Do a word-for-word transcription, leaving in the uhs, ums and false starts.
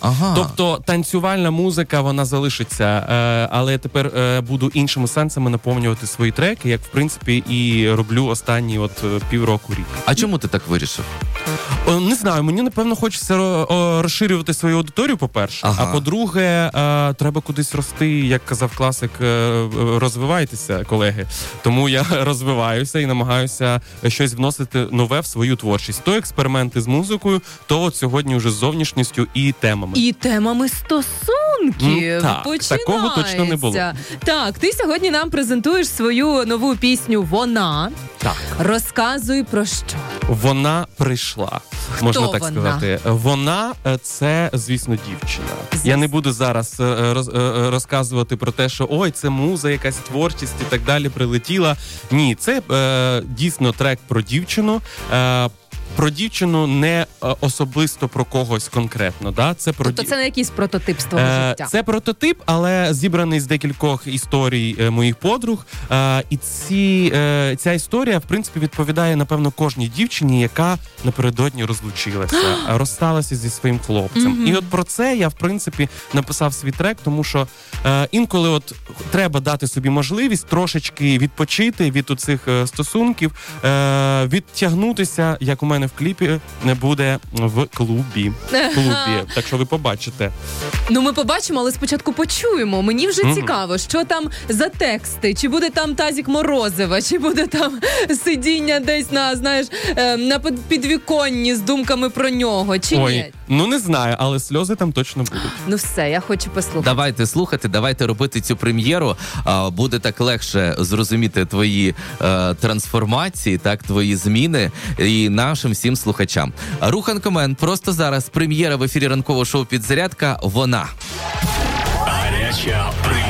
Ага. Тобто танцювальна музика, вона залишиться, е, але я тепер е, буду іншими сенсами наповнювати свої треки, як в принципі і роблю останні от півроку рік. А чому ти так вирішив? О, не знаю, мені напевно хочеться о, розширювати свою аудиторію, по-перше, ага. а по-друге, е, треба кудись рости, як казав класик, е, розвивайтеся, колеги. Тому я розвиваюся і намагаюся щось вносити нове в свою творчість. То експерименти з музикою, то от сьогодні вже з зовнішністю і темами. І темами стосунків. Mm, так, починається. такого точно не було. Так, ти сьогодні нам презентуєш свою нову пісню «Вона». Так. Розказуй про що. Вона прийшла. Хто можна так вона? сказати. Вона – це, звісно, дівчина. Звісно. Я не буду зараз роз, розказувати про те, що ой, це муза, якась творчість і так далі прилетіла. Ні, це е, дійсно трек про дівчину. Е, Про дівчину не особисто про когось конкретно. Да? Це про Тобто дів... це не якийсь прототип з твого е, життя? Це прототип, але зібраний з декількох історій е, моїх подруг. Е, і ці, е, ця історія, в принципі, відповідає, напевно, кожній дівчині, яка напередодні розлучилася, розсталася зі своїм хлопцем. Mm-hmm. І от про це я, в принципі, написав свій трек, тому що е, інколи от треба дати собі можливість трошечки відпочити від оцих е, стосунків, е, відтягнутися, як у мене в кліпі не буде в клубі. клубі. Так що ви побачите. Ну, ми побачимо, але спочатку почуємо. Мені вже Mm-hmm. цікаво, що там за тексти. Чи буде там тазик Морозива, чи буде там сидіння десь на, знаєш, на підвіконні з думками про нього, чи Ой, ні? ну не знаю, але сльози там точно будуть. Ну все, я хочу послухати. Давайте слухати, давайте робити цю прем'єру. А, буде так легше зрозуміти твої е, трансформації, так, твої зміни і нашим всім слухачам. Руханко Мен, просто зараз прем'єра в ефірі ранкового шоу «Підзарядка». Вона. Гаряча прем'єра.